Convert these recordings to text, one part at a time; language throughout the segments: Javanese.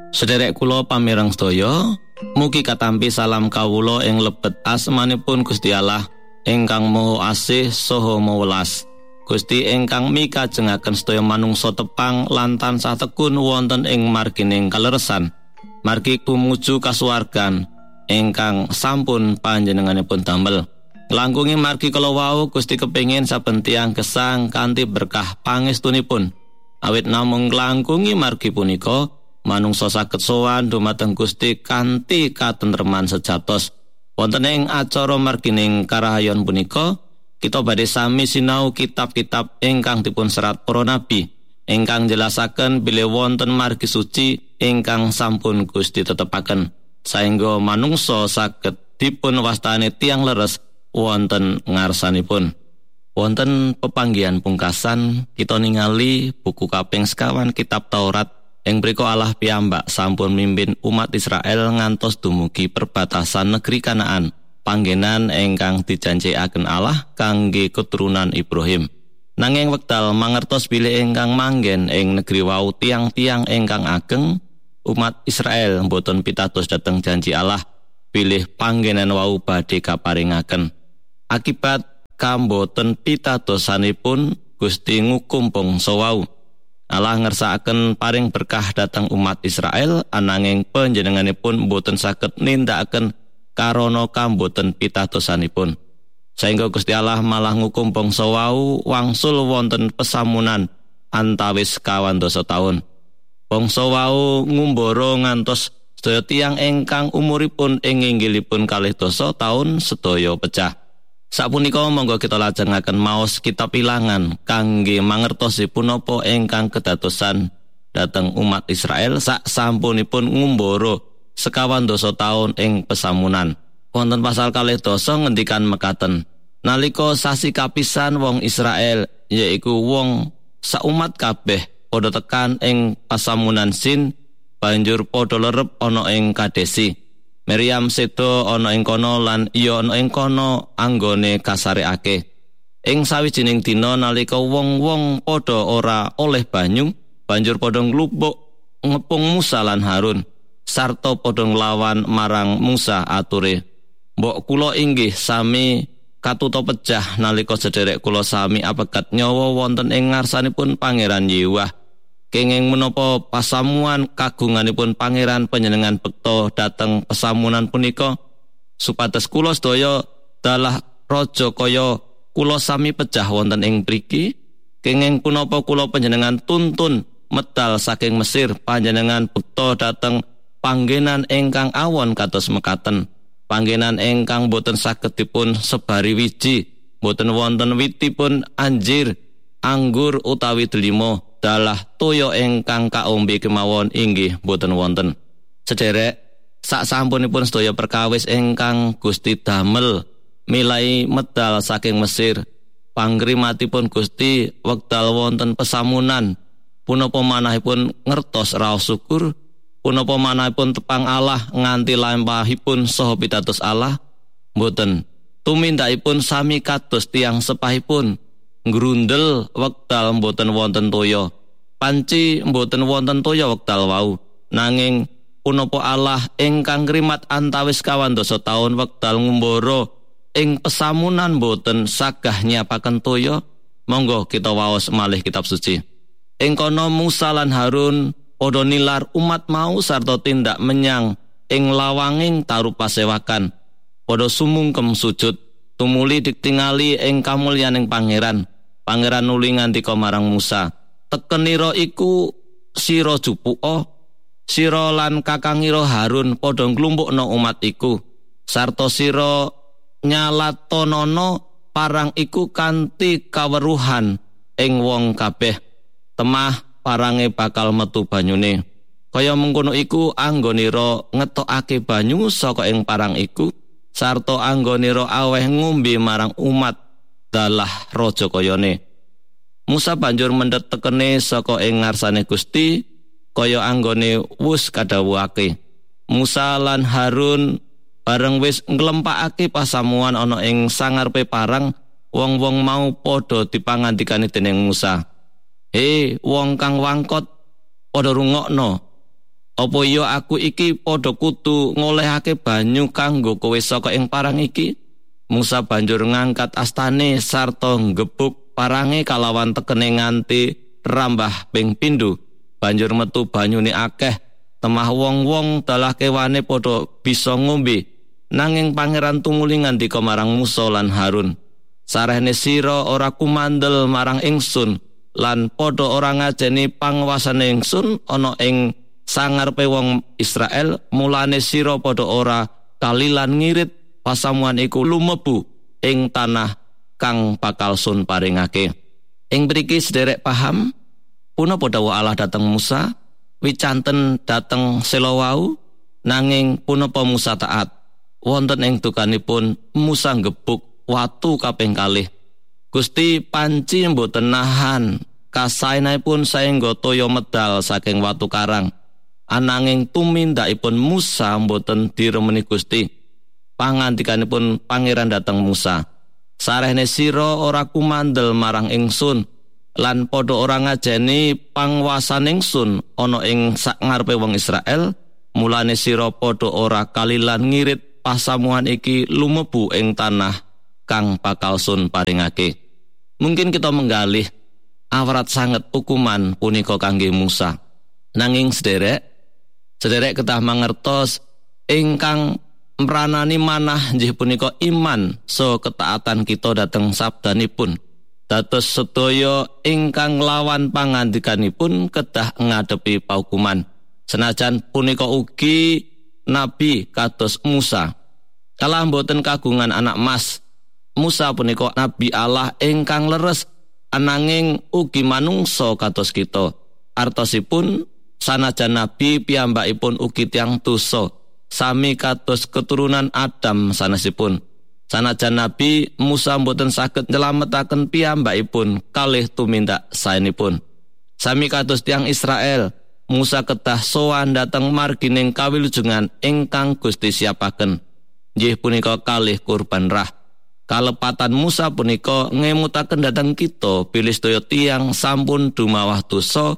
Sederek kula pamireng sedaya, mugi katampi salam kawula ing lebet asmanipun Gusti Allah ingkang Maha Asih saha Mawelas. Gusti ingkang mikajengaken sedaya manungsa tepang lan tansah tekun wonten ing margining kaleresan. Margi tumuju kasuwargan ingkang sampun panjenenganipun damel. Langkungi margi kala wau Gusti kepengin saben tiyang gesang kanthi berkah pangestunipun. Awit namung langkungi margi punika manungsa saged sowan dumateng Gusti kanthi katentreman sejatos. Wonten ing acara margining karahayon punika, kita badhe sami sinau kitab-kitab ingkang dipun serat para nabi, ingkang jelasaken bilih wonten margi suci ingkang sampun Gusti tetepaken, saengga manungsa saged dipun wastani tiyang leres wonten ngarsanipun. Wonten pepanggihan pungkasan kita ningali buku kaping 50 kitab Taurat. Ing mriku Allah piyambak sampun mimpin umat Israel ngantos dumugi perbatasan negeri Kanaan, panggenan ingkang dijanjikaken Allah kangge keturunan Ibrahim. Nanging wekdal mangertos bilih ingkang manggen ing negeri wau tiang-tiang ingkang ageng, umat Israel boten pitados dhateng janji Allah bilih panggenan wau badhe kaparingaken. Akibat kamboten pitadosanipun Gusti ngukum bangsa wau. Allah ngersakaken paring berkah dhateng umat Israel, ananging panjenenganipun boten saged nindakaken karana kamboten pitadosanipun. Saengga Gusti Allah malah ngukum bangsa wau wangsul wonten pesamunan antawis 90 taun. Bangsa wau ngumbara ngantos sedaya tiyang ingkang umuripun ing inggilipun 2 taun sedaya pecah. Sapunika monggo kita lajengaken maos kitab Bilangan kangge mangertosi punapa ingkang kedadosan dhateng umat Israel sak sampunipun ngumbara 90 taun ing pesamunan. Wonten pasal 2 ngendikan mekaten, nalika sasi kapisan wong Israel yaiku wong saumat kabeh padha tekan ing pasamunan Sin, banjur padha lerep ana ing Kadesi. Miriam sedo ana ing kono lan iya ana ing kono anggone kasareake. Ing sawijining dina nalika wong-wong padha ora oleh banyu, banjur padha nglumpuk ngepung Musa lan Harun sarta padha nglawan marang Musa ature, "Mbok kula inggih sami katuta pejah nalika sederek kula sami apegat nyawa wonten ing ngarsanipun Pangeran Yewah. Kenging menapa pasamuan kagunganipun pangeran panjenengan bekta dhateng pesamunan punika, supados kula sedaya dalah raja kaya kula sami pejah wonten ing mriki. Kenging punapa kula panjenengan tuntun medal saking Mesir, panjenengan bekta dhateng panggenan ingkang awon kados mekaten, panggenan ingkang boten saged dipun sebari wiji, boten wonten witipun anjir, anggur utawi delima, dalah toya ingkang kaombe kemawon inggih boten wonten." Sederek, sak sampunipun sedaya perkawis ingkang Gusti damel milai medal saking Mesir, panggrimatipun Gusti wekdal wonten pesamunan, punapa manahipun ngertos raos syukur, punapa manahipun tepang Allah nganti lampahipun saha pitados Allah, boten. Tumindakipun sami kados tiyang sepahipun, ngrundel wekdal mboten wonten toya. Panci mboten wonten toya wekdal wau, nanging punapa Allah ingkang ngrimat antawis 90 taun wekdal ngumbara ing pesamunan boten sagah nyiapaken toya. Monggo kita waos malih kitab suci. Ing kono Musa lan Harun padha nilar umat mau sarta tindak menyang ing lawanging tarup pasewakan, padha sumungkem sujud tumuli ditingali ing kamulyaning pangeran. Pangeran nuli ngandika marang Musa, "Tekenira iku sira jupuka, sira lan kakangira Harun padha nglumpukna umat iku, sarta sira nyalatonana parang iku kanthi kaweruhan ing wong kabeh. Temah parange bakal metu banyune. Kaya mengkono iku anggonira ngetokake banyu saka ing parang iku, sarta anggonira aweh ngombe marang umat dalah raja kayane." Musa banjur mendhet tekene saka ing ngarsane Gusti kaya anggone wus kadhawuhake. Musa lan Harun bareng wis nglempakake pasamuan ana ing sangarepe parang, wong-wong mau padha dipangandikani dening Musa, "He wong kang wangkot, padha rungokno. Apa iya aku iki padha kudu ngolehake banyu kanggo kowe saka ing parang iki? Musa banjur ngangkat astane sarta ngebuk parange kalawan tekene nganti rambah ping pindho. Banjur metu banyune akeh, temah wong-wong dalah kewane padha bisa ngombe. Nanging pangeran tumuli ngandika marang Musa lan Harun, "Sarehne sira ora kumandel marang ingsun lan padha ora ngajeni panguwasane ingsun ana ing sangarepe wong Israel, mulane sira padha ora kalilan ngirit pasamuan iku lumebu ing tanah kang bakal sun paringake." Ing mriki sederek paham punapa dawuh Allah dhateng Musa wicanten dhateng Sela wau, nanging punapa Musa taat. Wonten ing dukanipun Musa ngebuk watu kaping kalih. Gusti panci mboten nahan kasaenipun saengga toya medal saking watu karang. Ananging tumindakipun Musa mboten diremeni Gusti. Pangandikanipun pangeran dhateng Musa, "Sarehne sira ora kumandel marang ingsun lan padha ora ngajeni panguwasan ingsun ana ing sakngarepe wong Israel, mulane sira padha ora kalilan ngirit pasamuan iki lumebu ing tanah kang bakal sun paringake." Mungkin kita menggalih awrat sanget hukuman punika kangge Musa. Nanging sederek kedah mangertos ingkang mranani manah inggih punika iman so ketaatan kita dhateng sabdanipun. Dados sedaya ingkang lawan pangandikanipun kedah ngadepi paukuman. Senajan punika ugi nabi kados Musa. Kalah mboten kagungan anak mas, Musa punika nabi Allah ingkang leres, ananging ugi manungsa kados kita. Artosipun sanajan nabi piyambakipun ugi tiyang dosa, sami kados keturunan Adam sanesipun. Sanajan nabi, Musa mboten saged nyelametaken piyambakipun kalih tumindak saenipun. Sami kados tiyang Israel, Musa kedah sowan dhateng margining kawilujengan ingkang Gusti siapaken. Inggih punika kalih kurban rah. Kalepatan Musa punika ngemutaken dhateng kita bilih sedaya tiyang sampun dumawah dosa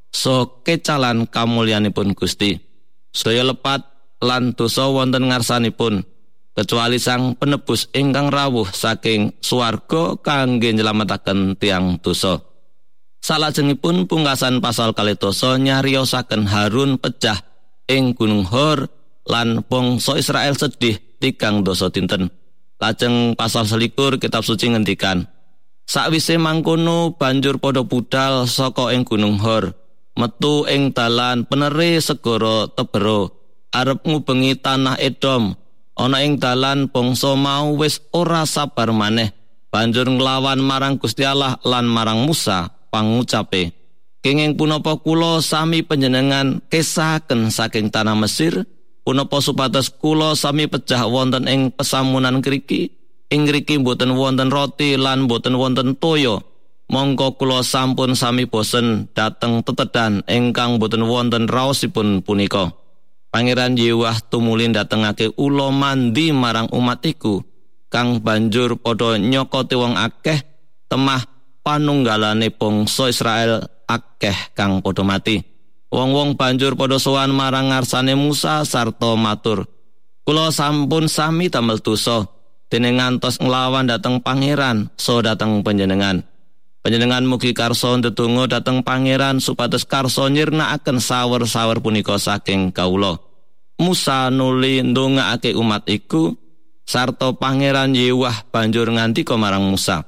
so kecalan kamulyanipun Gusti. Sedaya lepat lan dosa wonten ngarsanipun, kecuali Sang Penebus ingkang rawuh saking swarga kangge nyelametaken tiyang dosa. Salajengipun pungkasan pasal 2 nyariosaken Harun pejah ing Gunung Hor lan bangsa Israel sedih tigang dosa dinten. Lajeng pasal 21 kitab suci ngendikan, "Sakwise mangkono banjur padha budal saka ing Gunung Hor, metu ing dalan penere segara Tebero, arep ngubengi tanah Edom. Ana ing dalan bangsa mau wis ora sabar maneh, banjur nglawan marang Gusti Allah lan marang Musa pangucape, 'Kenging punapa kula sami panjenengan kesahaken saking tanah Mesir? Punapa supados kula sami pejah wonten ing pesamunan kriki? Ing ngriki boten wonten roti lan boten wonten toya. Mongko kula sampun sami bosen dateng tetedan ingkang boten wonten raosipun punika.' Pangeran Yewah tumuli datengake ula mandi marang umat iku, kang banjur padha nyokoti wong akeh, temah panunggalane bangsa Israel akeh kang padha mati. Wong-wong banjur padha sowan marang ngarsane Musa sarta matur, "Kula sampun sami damel dosa, dene ngantos nglawan dhateng pangeran so dhateng panjenengan. Panjenengan mugi karsa ndedonga dhateng pangeran supados karsa nyirnakaken sawer-sawer punika saking kawula." Musa nuli ndongaake umat iku, sarta pangeran Yewah banjur ngandika marang Musa,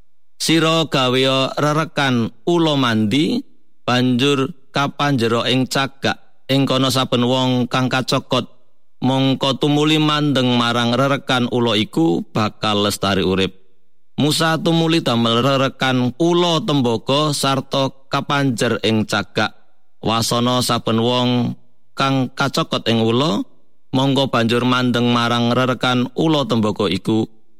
"Sira gawe rerekan ula mandi, banjur kapanjero ing cagak ing kono saben wong kang kacokot, mongko tumuli mandeng marang rerekan ula iku bakal lestari urip." Musa tumuli damel rerekan ula tembaga sarta kapanjer ing cagak. Wasana saben wong kang kacokot ing ula, mongko banjur mandeng marang rerekan ula tembaga iku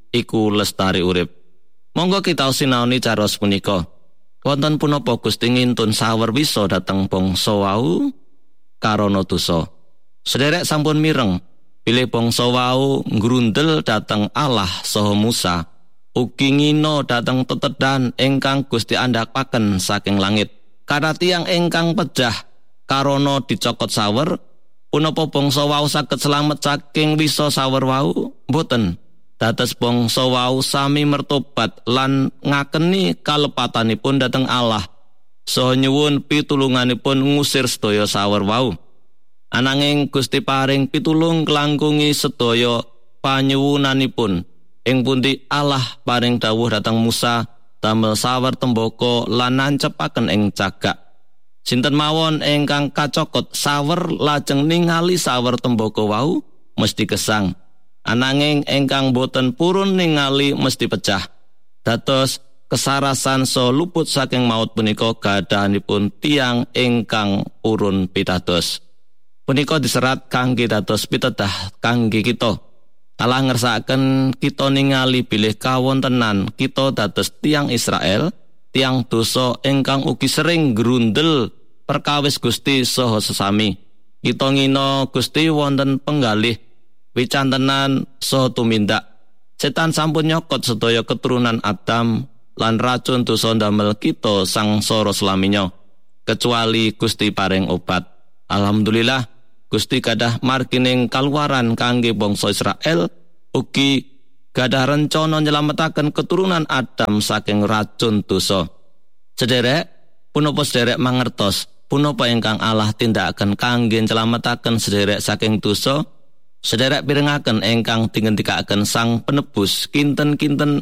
lestari urip. Monggo kita sinaoni cariyos punika. Wonten punapa Gusti ngintun sawer wisa dhateng bangsa wau karana dosa. Sederek sampun mireng bilih bangsa wau ngrundel dhateng Allah saha Musa, ugi ngina dhateng tetedan ingkang Gusti andhakaken saking langit. Kana tiyang ingkang pejah karono dicokot sawer, punapa bangsa wau saged slamet saking wisa sawer wau? Boten. Dados bangsa wau sami mertobat lan ngakeni kalepatanipun dhateng Allah. Saha nyuwun pitulunganipun ngusir sedaya sawer wau. Ananging Gusti paring pitulung kelangkungi sedaya panyuwunanipun. Ing pundi Allah paring dawuh dhateng Musa damel sawer temboko lan nancepaken ing cagak. Sinten mawon ingkang kacokot sawer lajeng ningali sawer temboko wau mesti gesang. Ananging ingkang boten purun ningali mesti pecah. Dados kesarasan so luput saking maut punika gadahanipun tiang ingkang purun pitados. Punika diserat kangge dados pitedah kangge kita. Allah ngersakaken kita ningali bilih kawontenan kita dados tiang Israel, tiang dosa ingkang ugi sering grundel perkawis Gusti saha sesami. Kita ngina Gusti wonten penggalih wicantenan saha tumindak. Setan sampun nyokot sedaya keturunan Adam lan racun dosa ndamel kita sangsara selaminya. Kecuali Gusti paring obat. Alhamdulillah Gusti gadah margining kaluwaran kangge bangsa Israel ugi gadah rencana nyelametaken keturunan Adam saking racun dosa. Sederek, punapa sederek mangertos punapa ingkang Allah tindakaken kangge nyelametaken sederek saking dosa? Sederek pirengaken ingkang dingendikaken Sang Penebus kinten-kinten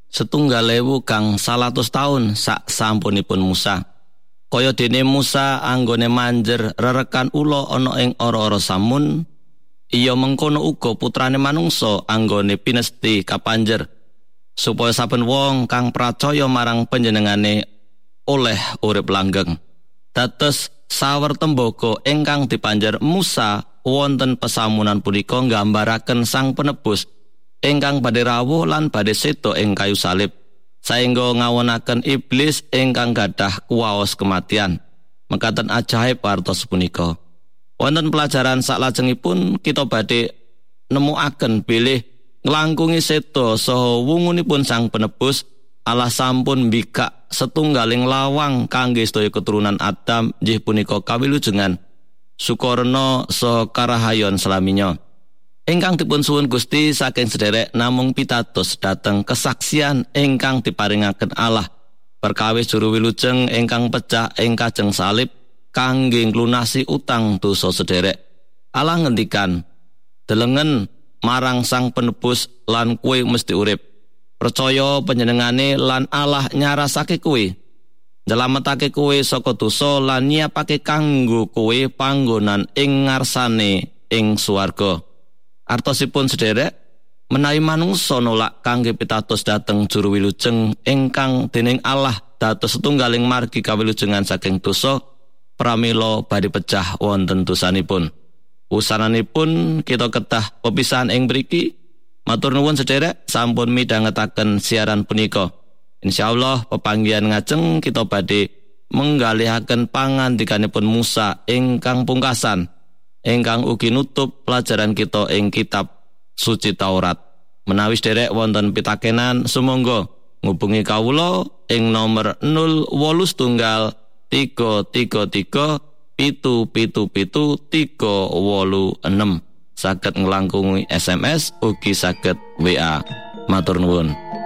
1.000 kang 100 taun sak sampunipun Musa. Kaya dene Musa anggone manjer rerekan ula ana ing ora-ora samun, iya mengkono uga putrane manungsa anggone pinesti kapanjer, supaya saben wong kang pracaya marang panjenengane oleh urip langgeng. Dados sawer temboko ingkang dipanjer Musa wonten pesamunan punika nggambaraken Sang Penebus ingkang badhe rawuh lan badhe seda ing kayu salib, saengga ngawonaken iblis ingkang gadah kuwaos kematian. Mekaten ajaib wartos punika. Wonten pelajaran saklajengipun kita badhe nemuaken bilih nglangkungi seda saha wungunipun Sang Penebus Allah sampun mbikak setunggaling lawang kangge sedaya keturunan Adam inggih punika kawilujengan, sukarna saha karahayon selaminya. Ingkang dipun suwun Gusti saking sederek namung pitados dhateng kesaksian ingkang diparingaken Allah perkawis juru wilujeng ingkang pecah ing kajeng salib kangge nglunasi utang dosa sederek. Allah ngendikan, "Delengen marang Sang Penebus lan kowe mesti urip. Percaya panjenengane lan Allah nyarasake kowe, nyelametake kowe saka dosa lan nyiapake kanggo kowe panggonan ing ngarsane ing swarga." Artosipun sederek, menawi manungsa nolak kangge pitados dhateng juru wilujeng ingkang dening Allah dados setunggaling margi kawilujengan saking dosa, pramila badhe pecah wonten dosanipun. Usananipun kita kedah pepisahan ing mriki. Matur nuwun sederek sampun midhangetaken siaran punika. Insyaallah pepanggihan ngajeng kita badhe menggalihaken pangandikanipun Musa ingkang pungkasan ingkang ugi nutup pelajaran kita ing kitab suci Taurat. Menawi sederek wonten pitakenan sumangga ngubungi kawula ing nomor 081 333 777 386. Saged nglangkungi SMS ugi saged WA. Matur nuwun.